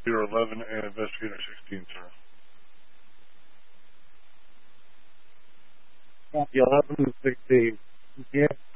011 and Investigator 16, sir. Copy 11 and 16. Yeah.